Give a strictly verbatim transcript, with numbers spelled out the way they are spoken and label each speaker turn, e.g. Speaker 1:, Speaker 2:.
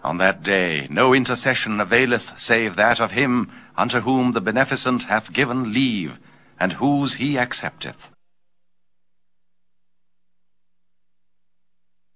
Speaker 1: On that day no intercession availeth save that of him unto whom the Beneficent hath given leave, and whose he accepteth.